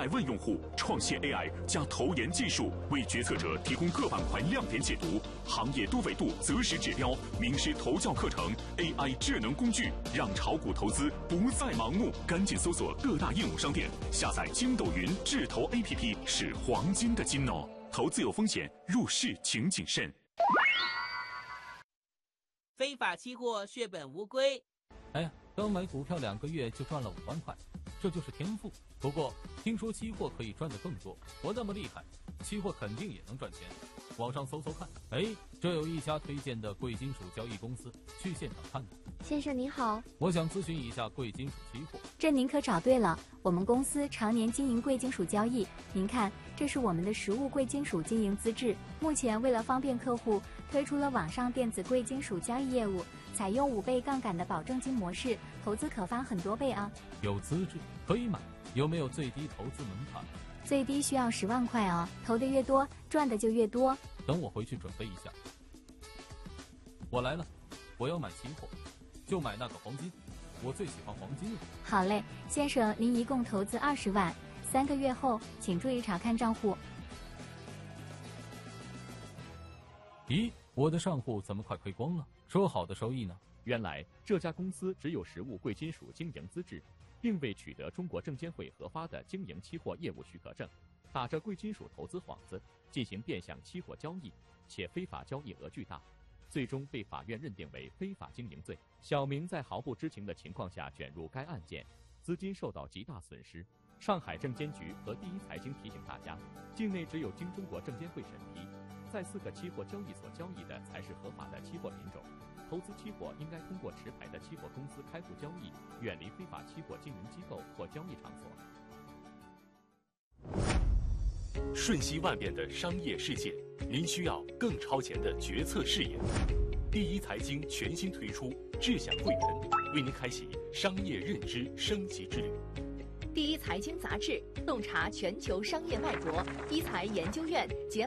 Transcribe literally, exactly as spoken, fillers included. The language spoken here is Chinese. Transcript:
百万用户，创现 A I 加投研技术，为决策者提供各板块亮点解读、行业多维度择时指标、名师投教课程、A I 智能工具，让炒股投资不再盲目。赶紧搜索各大应用商店，下载筋斗云智投 A P P， 是黄金的金哦。投资有风险，入市请谨慎。 非法期货血本无归。 哎呀，刚买股票两个月就赚了五万块，这就是天赋。不过听说期货可以赚得更多，我那么厉害，期货肯定也能赚钱。网上搜搜看，哎，这有一家推荐的贵金属交易公司，去现场看看。 先生您好， 我想咨询一下贵金属期货。 这您可找对了，我们公司常年经营贵金属交易。您看，这是我们的实物贵金属经营资质。目前为了方便客户，推出了网上电子贵金属交易业务，采用五倍杠杆的保证金模式，投资可翻很多倍啊。 有资质可以买，有没有最低投资门槛？ 最低需要十万块哦，投的越多，赚的就越多。 等我回去准备一下。我来了，我要买期货，就买那个黄金，我最喜欢黄金了。 好嘞，先生，您一共投资二十万，三个月后请注意查看账户。 咦，我的账户怎么快亏光了？说好的收益呢？ 原来这家公司只有实物贵金属经营资质，并未取得中国证监会核发的经营期货业务许可证，打着贵金属投资幌子进行变相期货交易，且非法交易额巨大，最终被法院认定为非法经营罪。小明在毫不知情的情况下卷入该案件，资金受到极大损失。上海证监局和第一财经提醒大家，境内只有经中国证监会审批，在四个期货交易所交易的才是合法的期货品种。投资期货应该通过持牌的期货公司开户交易，远离非法期货经营机构或交易场所。瞬息万变的商业世界，您需要更超前的决策视野。第一财经全新推出智享会员，为您开启商业认知升级之旅。 第一财经杂志洞察全球商业脉搏，一财研究院解